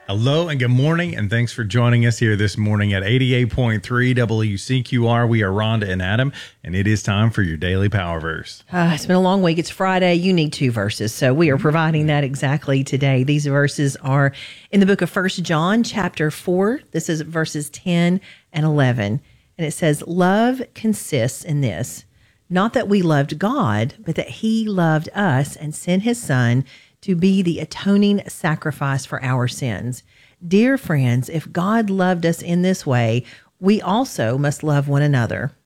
Hello and good morning, and thanks for joining us here this morning at 88.3 WCQR. We are Rhonda and Adam, and it is time for your daily power verse. It's been a long week. It's Friday. You need 2 verses, so we are providing that exactly today. These verses are in the book of 1 John, chapter 4. This is verses 10 and 11, and it says, "Love consists in this, not that we loved God, but that he loved us and sent his Son to be the atoning sacrifice for our sins. Dear friends, if God loved us in this way, we also must love one another.